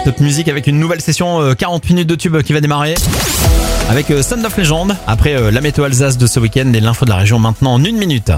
Top Music avec une nouvelle session 40 minutes de tube qui va démarrer. Avec Sound of Legend, après la météo Alsace de ce week-end et l'info de la région maintenant en 1 minute.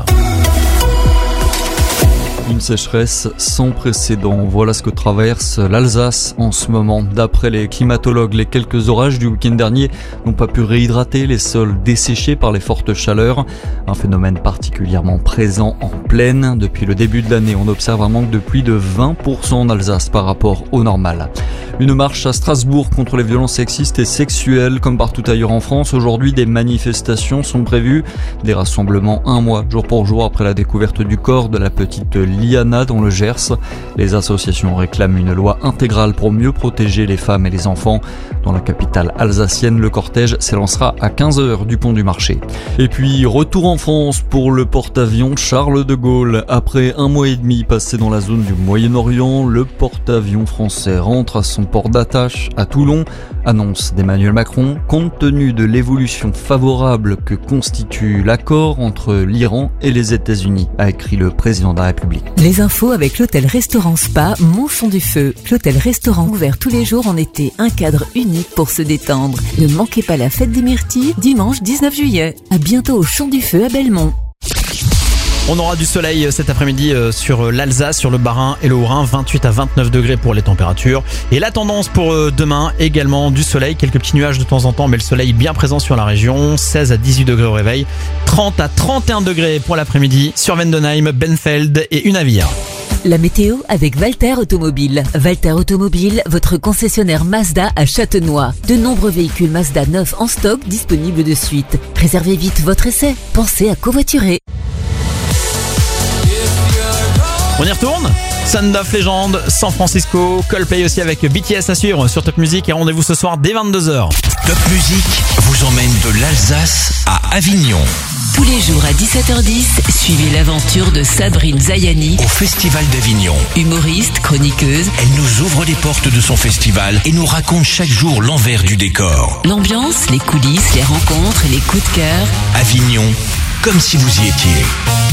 Une sécheresse sans précédent, voilà ce que traverse l'Alsace en ce moment. D'après les climatologues, les quelques orages du week-end dernier n'ont pas pu réhydrater les sols desséchés par les fortes chaleurs. Un phénomène particulièrement présent en plaine. Depuis le début de l'année, on observe un manque de pluie de 20% en Alsace par rapport au normal. Une marche à Strasbourg contre les violences sexistes et sexuelles, comme partout ailleurs en France. Aujourd'hui, des manifestations sont prévues. Des rassemblements un mois, jour pour jour, après la découverte du corps de la petite Liana dans le Gers. Les associations réclament une loi intégrale pour mieux protéger les femmes et les enfants. Dans la capitale alsacienne, le cortège s'élancera à 15h du pont du Marché. Et puis, retour en France pour le porte-avions Charles de Gaulle. Après 1 mois et demi passé dans la zone du Moyen-Orient, le porte-avions français rentre à son port d'attache à Toulon, annonce d'Emmanuel Macron, compte tenu de l'évolution favorable que constitue l'accord entre l'Iran et les États-Unis, a écrit le président de la République. Les infos avec l'hôtel-restaurant Spa Montchon du Feu. L'hôtel-restaurant ouvert tous les jours en été, un cadre unique pour se détendre. Ne manquez pas la fête des Myrtilles, dimanche 19 juillet. À bientôt au Champ du Feu à Belmont. On aura du soleil cet après-midi sur l'Alsace, sur le Bas-Rhin et le Haut-Rhin, 28 à 29 degrés pour les températures. Et la tendance pour demain, également du soleil, quelques petits nuages de temps en temps, mais le soleil bien présent sur la région, 16 à 18 degrés au réveil, 30 à 31 degrés pour l'après-midi sur Vendenheim, Benfeld et Unavir. La météo avec Walter Automobile. Walter Automobile, votre concessionnaire Mazda à Châtenois. De nombreux véhicules Mazda neufs en stock disponibles de suite. Réservez vite votre essai. Pensez à covoiturer. On y retourne. Sound of Legend, San Francisco, Coldplay aussi avec BTS à suivre sur Top Music et rendez-vous ce soir dès 22h. Top Music vous emmène de l'Alsace à Avignon. Tous les jours à 17h10, suivez l'aventure de Sabrine Zayani Au Festival d'Avignon. Humoriste, chroniqueuse. Elle nous ouvre les portes de son festival et nous raconte chaque jour l'envers du décor. L'ambiance, les coulisses, les rencontres et les coups de cœur. Avignon, comme si vous y étiez.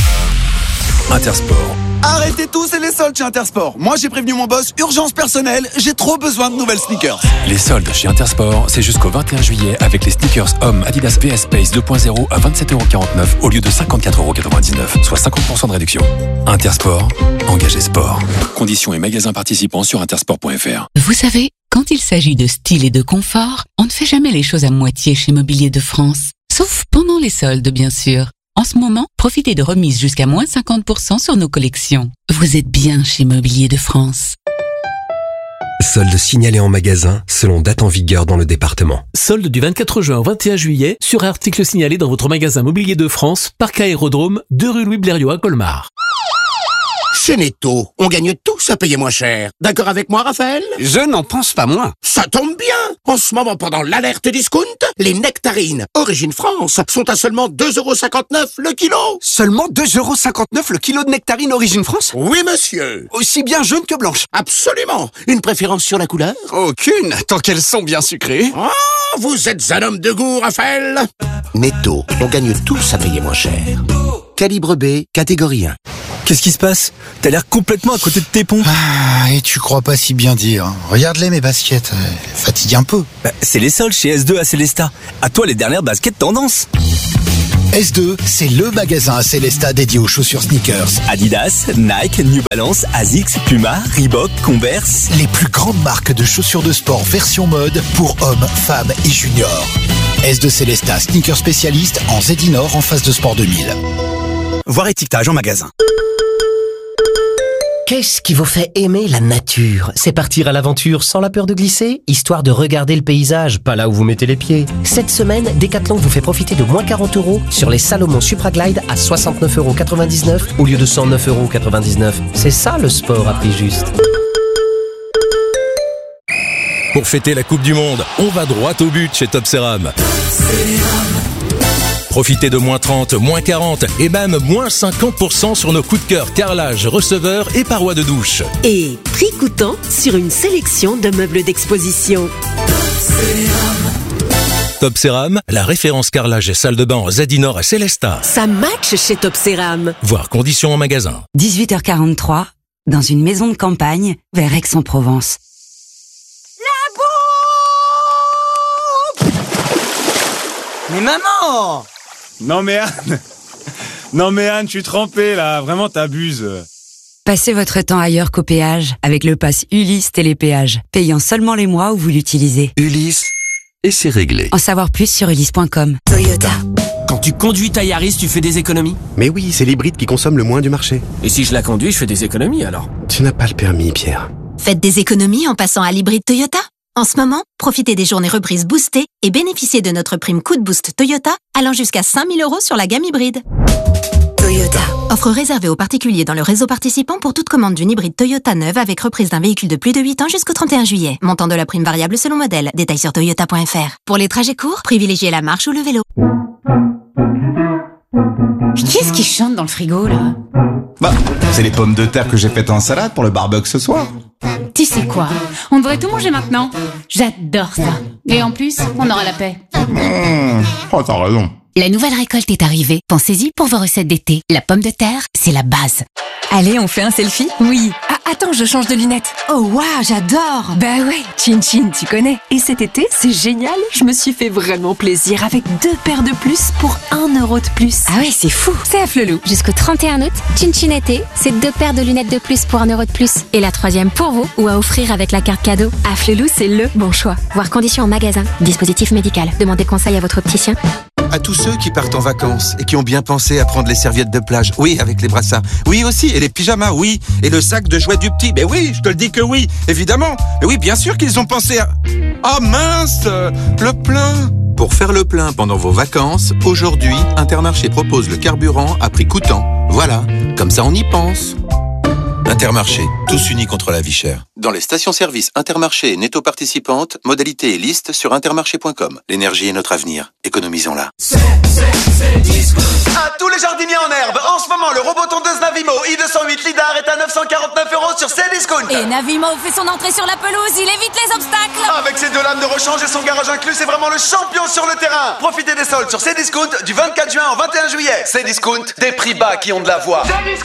Intersport. Arrêtez tout, c'est les soldes chez Intersport. Moi, j'ai prévenu mon boss, urgence personnelle, j'ai trop besoin de nouvelles sneakers. Les soldes chez Intersport, c'est jusqu'au 21 juillet avec les sneakers hommes Adidas VS Space 2.0 à 27,49€ au lieu de 54,99€, soit 50% de réduction. Intersport, engagez sport. Conditions et magasins participants sur intersport.fr. Vous savez, quand il s'agit de style et de confort, on ne fait jamais les choses à moitié chez Mobilier de France. Sauf pendant les soldes, bien sûr. En ce moment, profitez de remises jusqu'à moins 50% sur nos collections. Vous êtes bien chez Mobilier de France. Soldes signalés en magasin selon date en vigueur dans le département. Soldes du 24 juin au 21 juillet sur articles signalés dans votre magasin Mobilier de France, Parc Aérodrome, 2 rue Louis Blériot à Colmar. Chez Netto, on gagne tous à payer moins cher. D'accord avec moi, Raphaël? Je n'en pense pas moins. Ça tombe bien. En ce moment, pendant l'alerte discount, les nectarines Origine France sont à seulement 2,59€ le kilo. Seulement 2,59€ le kilo de nectarines Origine France? Oui, monsieur. Aussi bien jaune que blanche? Absolument. Une préférence sur la couleur? Aucune, tant qu'elles sont bien sucrées. Oh, vous êtes un homme de goût, Raphaël. Netto, on gagne tous à payer moins cher. Calibre B, catégorie 1. Qu'est-ce qui se passe? T'as l'air complètement à côté de tes pompes. Ah, et tu crois pas si bien dire. Regarde-les mes baskets, fatigue un peu. C'est les soldes chez S2 à Célestat. À toi les dernières baskets tendance. S2, c'est le magasin à Célestat dédié aux chaussures sneakers. Adidas, Nike, New Balance, Asics, Puma, Reebok, Converse. Les plus grandes marques de chaussures de sport version mode pour hommes, femmes et juniors. S2 Célestat, sneaker spécialiste en Zedinor en face de Sport 2000. Voir étiquetage en magasin. Qu'est-ce qui vous fait aimer la nature? C'est partir à l'aventure sans la peur de glisser, histoire de regarder le paysage, pas là où vous mettez les pieds. Cette semaine, Decathlon vous fait profiter de moins 40€ sur les Salomon Supraglide à 69,99€ au lieu de 109,99€. C'est ça le sport à prix juste. Pour fêter la Coupe du Monde, on va droit au but chez Top Seram. Profitez de moins 30, moins 40 et même moins 50% sur nos coups de cœur carrelage, receveurs et parois de douche. Et prix coûtant sur une sélection de meubles d'exposition. Top Seram, la référence carrelage et salle de bain en Zedinor à Célestat. Ça match chez Top Seram. Voir conditions en magasin. 18h43, dans une maison de campagne vers Aix-en-Provence. Mais maman! Non mais Anne, je suis trempé là, vraiment t'abuses. Passez votre temps ailleurs qu'au péage avec le pass Ulysse Télépéage, payant seulement les mois où vous l'utilisez. Ulysse, et c'est réglé. En savoir plus sur ulysse.com. Toyota. Quand tu conduis ta Yaris, tu fais des économies? Mais oui, c'est l'hybride qui consomme le moins du marché. Et si je la conduis, je fais des économies alors? Tu n'as pas le permis, Pierre. Faites des économies en passant à l'hybride Toyota. En ce moment, profitez des journées reprises boostées et bénéficiez de notre prime Coup de Boost Toyota allant jusqu'à 5 000 € sur la gamme hybride. Toyota. Offre réservée aux particuliers dans le réseau participant pour toute commande d'une hybride Toyota neuve avec reprise d'un véhicule de plus de 8 ans jusqu'au 31 juillet. Montant de la prime variable selon modèle. Détails sur toyota.fr. Pour les trajets courts, privilégiez la marche ou le vélo. Qui est-ce qui chante dans le frigo là? Bah, c'est les pommes de terre que j'ai faites en salade pour le barbecue ce soir. Tu sais quoi? On devrait tout manger maintenant. J'adore ça. Et en plus, on aura la paix. Oh, t'as raison. La nouvelle récolte est arrivée. Pensez-y pour vos recettes d'été. La pomme de terre, c'est la base. Allez, on fait un selfie? Oui. Ah, attends, je change de lunettes. Oh waouh, j'adore. Bah ouais, Chin Chin, tu connais. Et cet été, c'est génial. Je me suis fait vraiment plaisir avec 2 paires de plus pour 1 € de plus. Ah ouais, c'est fou. C'est à Flelou. Jusqu'au 31 août, Chin Chin été, c'est 2 paires de lunettes de plus pour 1 € de plus. Et la 3e pour vous ou à offrir avec la carte cadeau. À Flelou, c'est le bon choix. Voir conditions en magasin. Dispositif médical. Demandez conseil à votre opticien. À tous ceux qui partent en vacances et qui ont bien pensé à prendre les serviettes de plage. Oui, avec les brassards. Oui aussi, et les pyjamas, oui. Et le sac de jouets du petit. Mais oui, je te le dis que oui, évidemment. Mais oui, bien sûr qu'ils ont pensé à... Oh mince, le plein. Pour faire le plein pendant vos vacances, aujourd'hui, Intermarché propose le carburant à prix coûtant. Voilà, comme ça on y pense. Intermarché, tous unis contre la vie chère. Dans les stations-service Intermarché et Netto participantes, modalité et liste sur intermarché.com. L'énergie est notre avenir. Économisons-la. À tous les jardiniers en herbe, en ce moment, le robot tondeuse Navimo i208 Lidar est à 949 € sur Cdiscount. Et Navimo fait son entrée sur la pelouse, il évite les obstacles. Avec ses 2 lames de rechange et son garage inclus, c'est vraiment le champion sur le terrain. Profitez des soldes sur Cdiscount du 24 juin au 21 juillet. Cdiscount, des prix bas qui ont de la voix.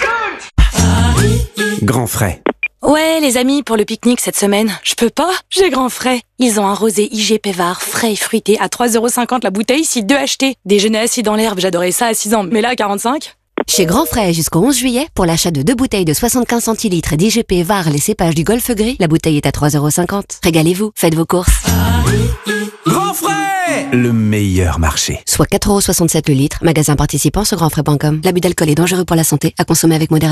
Grand frais. Ouais, les amis, pour le pique-nique cette semaine, je peux pas, j'ai grand frais. Ils ont un rosé IG Pévard, frais et fruité, à 3,50 € la bouteille, si 2 achetés. Déjeuner assis dans l'herbe, j'adorais ça à 6 ans, mais là, à 45. Chez Grand Frais, jusqu'au 11 juillet, pour l'achat de 2 bouteilles de 75 centilitres d'IGP VAR, les cépages du Golfe Gris, la bouteille est à 3,50 €. Régalez-vous, faites vos courses. Grand frais, le meilleur marché. Soit 4,67 € le litre, magasin participant sur grandfrais.com. L'abus d'alcool est dangereux pour la santé, à consommer avec modération.